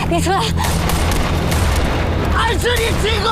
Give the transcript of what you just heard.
别出来！ 俺是你亲哥。